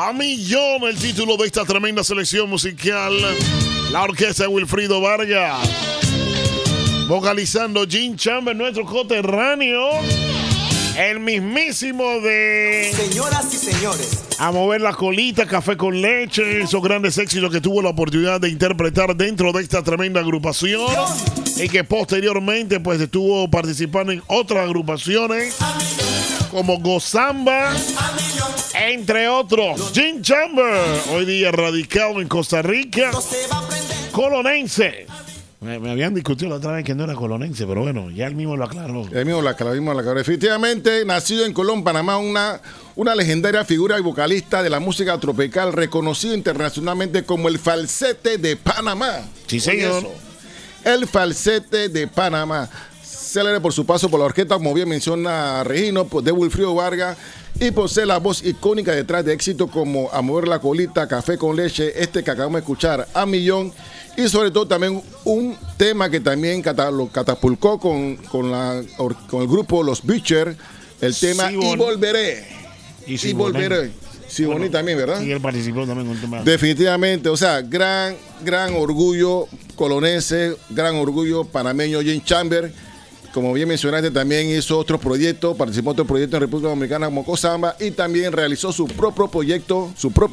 A millón el título de esta tremenda selección musical. La orquesta de Wilfrido Vargas. Vocalizando Jim Chambers, nuestro coterráneo. El mismísimo de... Señoras y señores. A mover la colita, Café con Leche. Esos grandes éxitos que tuvo la oportunidad de interpretar dentro de esta tremenda agrupación. Y que posteriormente pues estuvo participando en otras agrupaciones. Como Gozamba. Entre otros. Jim Chambers. Hoy día radicado en Costa Rica. Colonense. Me habían discutido la otra vez que no era colonense, pero bueno, ya él mismo lo aclaró. Él mismo lo aclaró. Efectivamente, nacido en Colón, Panamá, una legendaria figura y vocalista de la música tropical, reconocido internacionalmente como el falsete de Panamá. Sí, señor. El falsete de Panamá. Célebre por su paso por la orquesta, como bien menciona Regino, de Wilfrido Vargas, y posee la voz icónica detrás de éxitos como A mover la colita, Café con Leche, este que acabamos de escuchar, A millón, y sobre todo también un tema que también lo catapultó con el grupo Los Beachers, el tema Y Volveré. Y Volveré. Siboney también, ¿verdad? Sí, él participó también con el tema. Definitivamente, o sea, gran orgullo colonense, gran orgullo panameño Jim Chambers. Como bien mencionaste, también hizo otros proyectos, participó en otros proyectos en República Dominicana como Cozamba y también realizó su propio proyecto,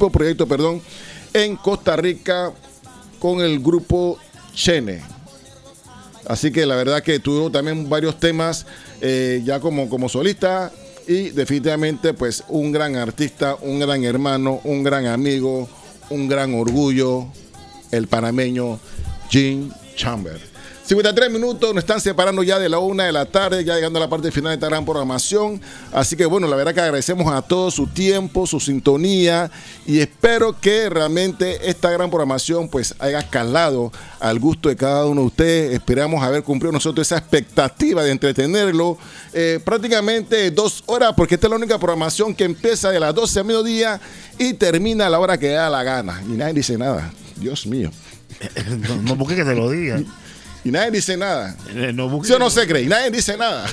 en Costa Rica con el grupo Chene. Así que la verdad que tuvo también varios temas ya como solista y definitivamente pues un gran artista, un gran hermano, un gran amigo, un gran orgullo, el panameño Jim Chambers. 53 minutos, nos están separando ya de la 1 de la tarde, ya llegando a la parte final de esta gran programación. Así que bueno, la verdad que agradecemos a todos su tiempo, su sintonía y espero que realmente esta gran programación pues haya calado al gusto de cada uno de ustedes. Esperamos haber cumplido nosotros esa expectativa de entretenerlo prácticamente 2 horas, porque esta es la única programación que empieza de las 12 a mediodía y termina a la hora que da la gana. Y nadie dice nada. Dios mío. No busque que te lo diga. Y nadie dice nada. Yo no se cree. Y nadie dice nada.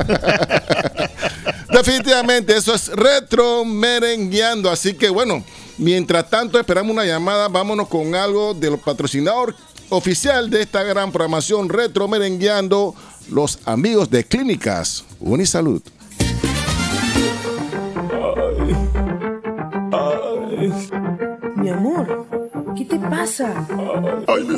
Definitivamente, eso es Retro Merengueando. Así que bueno, mientras tanto esperamos una llamada. Vámonos con algo del patrocinador oficial de esta gran programación Retro Merengueando, los amigos de Clínicas Unisalud. Mi amor, ¿qué te pasa? Ay,